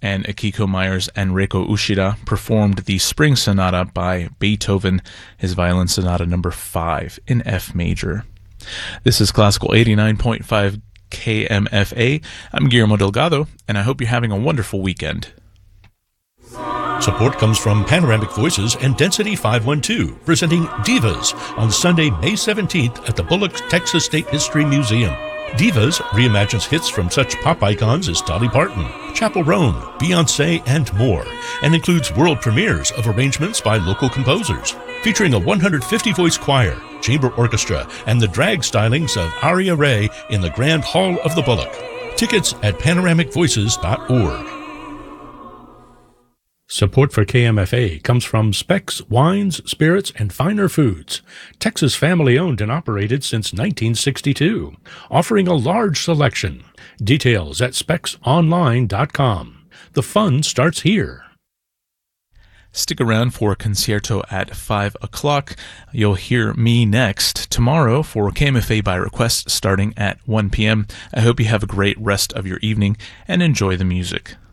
and Akiko Myers and Reiko Ushida performed the Spring Sonata by Beethoven, his Violin Sonata number 5 in F major. This is Classical 89.5 KMFA. I'm Guillermo Delgado, and I hope you're having a wonderful weekend. Support comes from Panoramic Voices and Density 512, presenting Divas on Sunday, May 17th at the Bullock Texas State History Museum. Divas reimagines hits from such pop icons as Dolly Parton, Chappell Roan, Beyoncé, and more, and includes world premieres of arrangements by local composers, featuring a 150-voice choir, chamber orchestra, and the drag stylings of Aria Ray in the Grand Hall of the Bullock. Tickets at panoramicvoices.org. Support for KMFA comes from Specs Wines, Spirits, and Finer Foods, Texas family-owned and operated since 1962, offering a large selection. Details at specsonline.com. The fun starts here. Stick around for a concerto at 5 o'clock. You'll hear me next tomorrow for KMFA by request starting at 1 p.m. I hope you have a great rest of your evening and enjoy the music.